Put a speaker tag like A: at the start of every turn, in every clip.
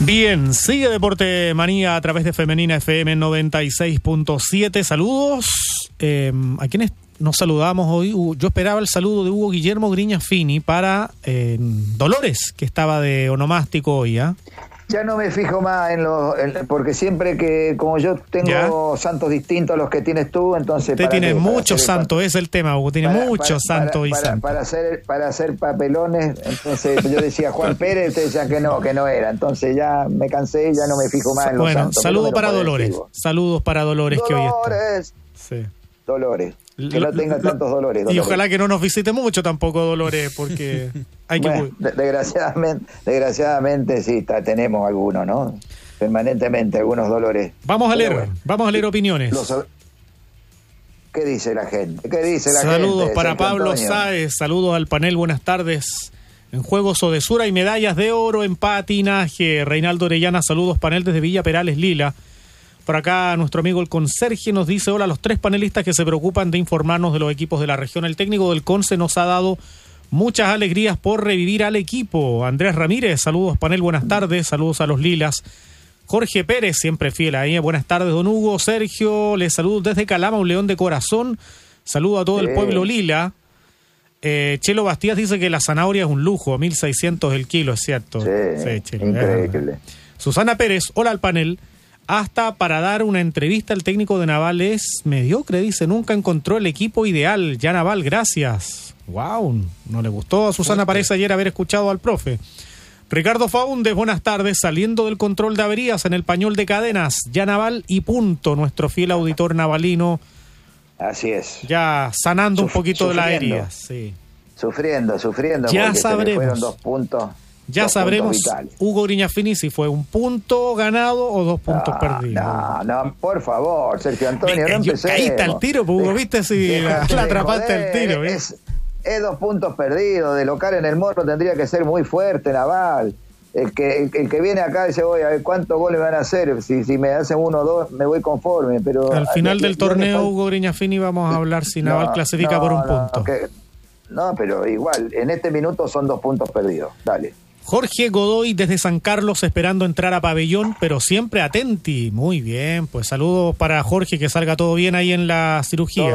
A: Bien, sigue Deporte Manía a través de Femenina FM 96.7. Saludos a quienes nos saludamos hoy. Yo esperaba el saludo de Hugo Guillermo Grignafini para Dolores, que estaba de onomástico hoy, ¿ah?
B: Ya no me fijo más porque siempre que, como yo tengo santos distintos a los que tienes tú, entonces...
A: Usted tiene muchos santos, es el tema, Hugo, tiene muchos santos y santos.
B: Para hacer papelones, entonces yo decía Juan Pérez, ustedes decían que no era, entonces ya me cansé y ya no me fijo más en los santos.
A: Bueno, saludos para Dolores, saludos para Dolores que hoy está. Sí.
B: Dolores, que no tenga tantos dolores.
A: Y ojalá que no nos visite mucho tampoco Dolores, porque hay que...
B: Bueno, desgraciadamente sí, tenemos algunos, ¿no? Permanentemente algunos dolores.
A: Vamos a leer opiniones.
B: ¿Qué dice la gente?
A: Saludos para Pablo Sáez, saludos al panel, buenas tardes. En Juegos Odesura y medallas de oro en patinaje. Reinaldo Orellana, saludos panel desde Villa Perales, Lila. Por acá nuestro amigo el conserje nos dice: hola a los tres panelistas que se preocupan de informarnos de los equipos de la región. El técnico del Conce nos ha dado muchas alegrías por revivir al equipo. Andrés Ramírez, saludos panel, buenas tardes, saludos a los Lilas. Jorge Pérez, siempre fiel ahí, buenas tardes don Hugo. Sergio, les saludo desde Calama, un león de corazón, saludo a todo el pueblo Lila. Chelo Bastías dice que la zanahoria es un lujo, 1.600 el kilo, es cierto.
B: Sí,
A: Chelo,
B: increíble.
A: Susana Pérez, hola al panel. Hasta para dar una entrevista al técnico de Naval es mediocre, dice, nunca encontró el equipo ideal. Ya Naval, gracias. Wow, no le gustó a Susana, parece ayer haber escuchado al profe. Ricardo Faúndez, buenas tardes, saliendo del control de averías en el pañol de cadenas, ya Naval y punto, nuestro fiel auditor navalino.
B: Así es.
A: Ya sanando un poquito de la herida. Sí.
B: Sufriendo.
A: Ya sabremos.
B: Fueron 2 puntos.
A: Ya sabremos, Hugo Grignafini, si fue un punto ganado o 2 puntos perdidos.
B: No, por favor, Sergio Antonio, no empecemos.
A: Ahí está el tiro, pues, Hugo, viste si la atrapaste el tiro.
B: Es 2 puntos perdidos, de local en el Morro tendría que ser muy fuerte, Naval. El que viene acá dice, voy a ver cuántos goles van a hacer, si me hacen 1 o 2 me voy conforme, pero...
A: Al final del torneo, Hugo Grignafini, vamos a hablar si Naval clasifica por un punto.
B: No, pero igual, en este minuto son 2 puntos perdidos, dale.
A: Jorge Godoy desde San Carlos esperando entrar a pabellón, pero siempre atenti. Muy bien, pues saludos para Jorge, que salga todo bien ahí en la cirugía.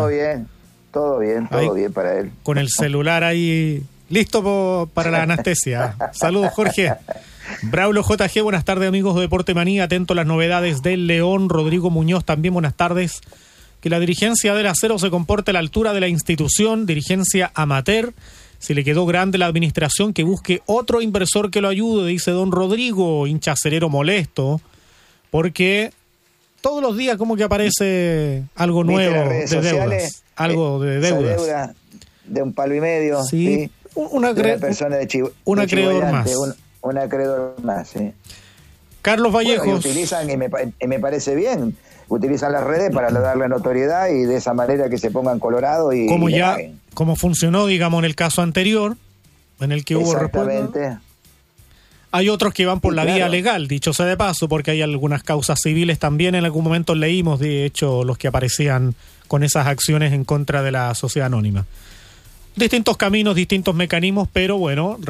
B: Todo bien para él.
A: Con el celular ahí listo para la anestesia. Saludos, Jorge. Braulio JG, buenas tardes amigos de Deporte Manía, atento a las novedades del León. Rodrigo Muñoz también, buenas tardes. Que la dirigencia del Acero se comporte a la altura de la institución, dirigencia amateur. Si le quedó grande la administración, que busque otro inversor que lo ayude, dice don Rodrigo, hincha acerero molesto, porque todos los días como que aparece algo nuevo de deudas. Algo de deudas.
B: Deuda de 1,5 palos.
A: Sí. Una
B: persona de
A: un acreedor más.
B: Un acreedor más, sí.
A: Carlos Vallejos.
B: Bueno, y utilizan, y me parece bien, utilizan las redes para darle notoriedad y de esa manera que se pongan colorados y
A: como funcionó, digamos, en el caso anterior, en el que hubo respuesta. Hay otros que van por la vía legal, dicho sea de paso, porque hay algunas causas civiles también. En algún momento leímos, de hecho, los que aparecían con esas acciones en contra de la sociedad anónima. Distintos caminos, distintos mecanismos, pero bueno...